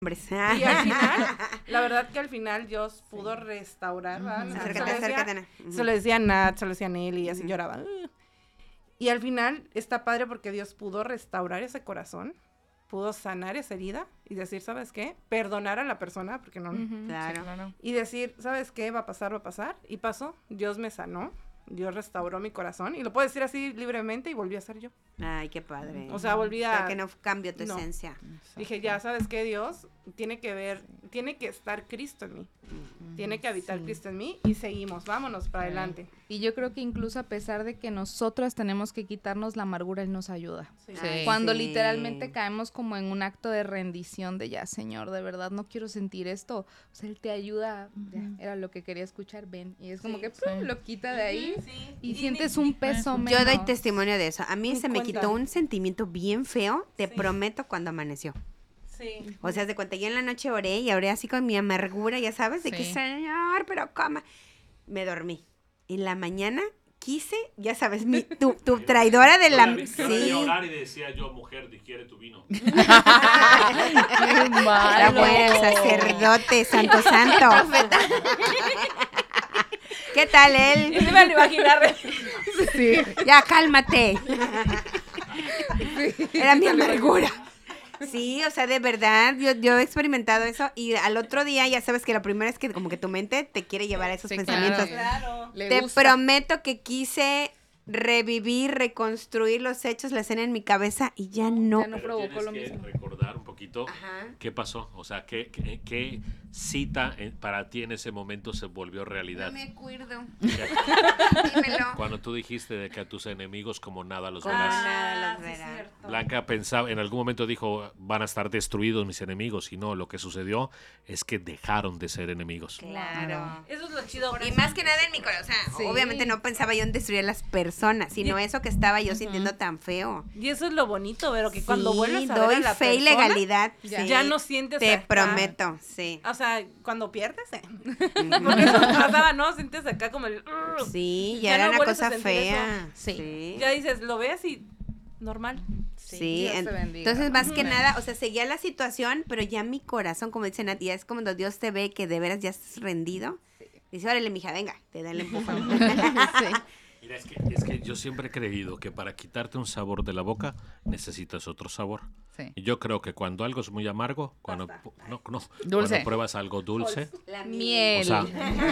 Hombres. Y al final, la verdad que al final Dios pudo restaurar, ¿verdad? Acércate. Se lo decía a Nat, se lo decía a Nelly, y así lloraba. Y al final está padre porque Dios pudo restaurar ese corazón, pudo sanar esa herida y decir, ¿sabes qué? Perdonar a la persona, porque no... Claro. Sí, claro. Y decir, ¿sabes qué? Va a pasar. Y pasó. Dios me sanó. Dios restauró mi corazón. Y lo puedo decir así libremente y volví a ser yo. Ay, qué padre. O sea, volví a... O sea, que no cambió tu No. esencia. Dije, ya, ¿sabes qué? Dios tiene que estar Cristo en mí. Tiene que habitar Cristo en mí y seguimos. Vámonos para adelante. Y yo creo que incluso a pesar de que nosotras tenemos que quitarnos la amargura, Él nos ayuda. Sí. Ay, Cuando sí. literalmente caemos como en un acto de rendición de ya, Señor, de verdad no quiero sentir esto. O sea, Él te ayuda, ya, era lo que quería escuchar, ven. Y es como que ¡pum! Lo quita de ahí y sientes un peso menos. Yo doy testimonio de eso. A mí Ni se me cuenta. quitó un sentimiento bien feo, te Sí. prometo, cuando amaneció. Sí. O sea, de cuenta, yo en la noche oré y oré así con mi amargura, ya sabes, de que Sí. Señor, pero cómo. Me dormí. En la mañana quise, ya sabes, tu traidora de la... Te Sí. a orar y decía yo, mujer, digiere tu vino. Qué Era malo. bueno, sacerdote, santo. ¿Qué tal él? Yo me lo imaginar. Sí. Ya, cálmate. Era mi amargura. Sí, o sea, de verdad, yo he experimentado eso y al otro día ya sabes que lo primero es que como que tu mente te quiere llevar a esos Sí, pensamientos. Claro. Le Te gusta. prometo que quise revivir, reconstruir los hechos, la escena en mi cabeza y ya no. Ya no Pero provocó tienes lo que mismo. recordar un poquito Ajá. qué pasó. O sea, qué cita para ti en ese momento se volvió realidad. No me acuerdo. Ya- Dímelo. Cuando tú dijiste de que a tus enemigos como nada los Como verás. nada los sí, verás. cierto. Blanca pensaba, en algún momento dijo, van a estar destruidos mis enemigos. Y no, lo que sucedió es que dejaron de ser enemigos. Claro. Eso es lo chido. Y más que nada en mi corazón, o sea, Sí. obviamente no pensaba yo en destruir a las personas, sino eso que estaba yo sintiendo tan feo. Y eso es lo bonito, pero que cuando Sí, vuelves a doy ver a la fe y persona, legalidad. ya- sí. ya no sientes Te acá. prometo, sí. O sea, cuando pierdes, porque eso pasaba, ¿no? Sientes acá como el... Sí, ya Ya era no una vuelves a cosa sentir fea. eso. Sí. Ya dices, lo ves y normal. Sí, Dios te bendiga. entonces más que nada, o sea, seguía la situación, pero ya mi corazón, como dice Nat, ya es como cuando Dios te ve que de veras ya estás rendido. Dice, órale, mija, venga, te da el empujón. Sí. Mira, es que yo siempre he creído que para quitarte un sabor de la boca necesitas otro sabor. Sí. Y yo creo que cuando algo es muy amargo, cuando Dulce. cuando pruebas algo dulce, La Miel. o sea,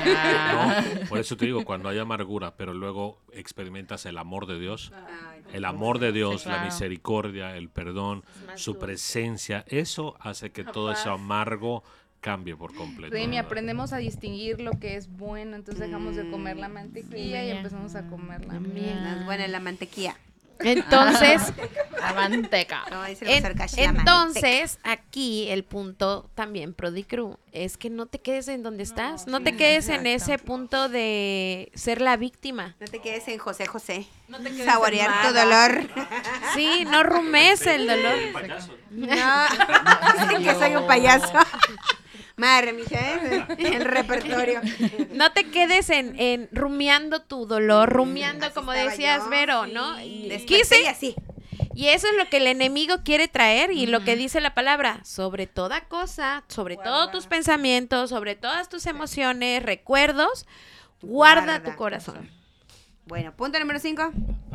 Ah. no, por eso te digo, cuando hay amargura, pero luego experimentas el amor de Dios, Ay, el amor de Dios, Sí, claro. la misericordia, el perdón, más su dulce. presencia, eso hace que todo eso amargo cambie por completo. Remy, ¿verdad? aprendemos a distinguir lo que es bueno, entonces dejamos de comer la mantequilla y empezamos a comer la miel. no es buena la mantequilla. Entonces, La manteca. No, dice el profesor Cash, la entonces aquí el punto también Prodicru es que no te quedes en donde estás, no te quedes en ese punto de ser la víctima. No te quedes en José José. No te quedes Saborear tu en nada. dolor. Sí, no rumes el dolor. Payaso. No, dicen que soy un payaso. Madre, mija, el repertorio. No te quedes en rumiando tu dolor, rumiando Así como estaba decías, yo, Vero, sí. ¿no? Desperté y así. Y eso es lo que el enemigo quiere traer y lo que dice la palabra, sobre toda cosa, sobre todos tus pensamientos, sobre todas tus emociones, recuerdos, guarda tu corazón. Bueno, punto número 5.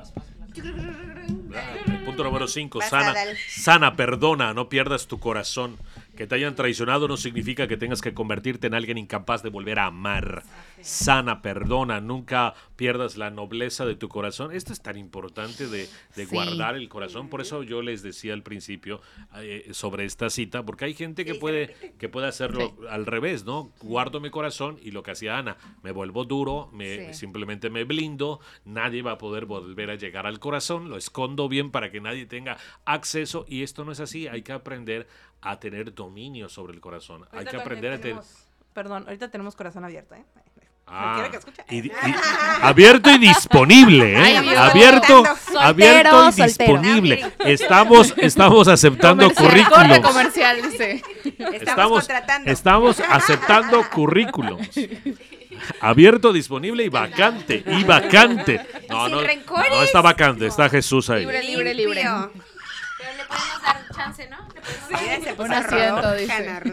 El punto número 5, Vas a sana, dar- sana, perdona, no pierdas tu corazón. Que te hayan traicionado no significa que tengas que convertirte en alguien incapaz de volver a amar. Sana, perdona, nunca pierdas la nobleza de tu corazón. Esto es tan importante de Sí. guardar el corazón. Por eso yo les decía al principio sobre esta cita, porque hay gente que puede hacerlo al revés, ¿no? Guardo mi corazón y lo que hacía Ana, me vuelvo duro, Sí. simplemente me blindo, nadie va a poder volver a llegar al corazón, lo escondo bien para que nadie tenga acceso y esto no es así, hay que aprender a tener dominio sobre el corazón, hay Ahorita que también aprender a tener... Perdón, ahorita tenemos corazón abierto, ¿eh? Ah, ¿Quiere que escuche? abierto y disponible, ¿eh? Ay, Dios. Abierto, Soltero, abierto y soltero. disponible. Estamos aceptando Corte currículums. comercial, sí. Estamos contratando. Estamos aceptando currículums. Abierto, disponible y vacante. Y vacante. No, Sin no, rencores. no está vacante, está Jesús ahí. Libre, libre, libre. Limpio. Pero le podemos dar chance, ¿no? Mira, se puso Un asiento, roja, dice. Ana Ruth.